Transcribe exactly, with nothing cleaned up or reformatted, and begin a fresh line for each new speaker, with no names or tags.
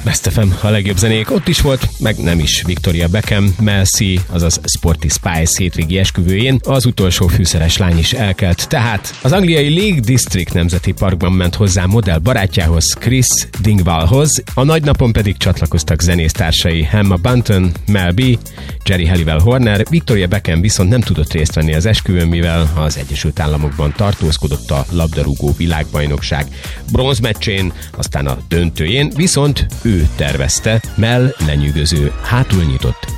Best ef em, a legjobb zenék. Ott is volt, meg nem is Victoria Beckham, Mel C, azaz Sporty Spice hétvégi esküvőjén az utolsó fűszeres lány is elkelt. Tehát az angliai Lake District Nemzeti Parkban ment hozzá modell barátjához, Chris Dingwallhoz, a nagynapon pedig csatlakoztak zenésztársai Emma Bunton, Mel B, Jerry Halliwell Horner. Victoria Beckham viszont nem tudott részt venni az esküvőn, mivel az Egyesült Államokban tartózkodott a labdarúgó világbajnokság bronzmeccsén, aztán a döntőjén, viszont ő tervezte Mel lenyűgöző hátulnyitott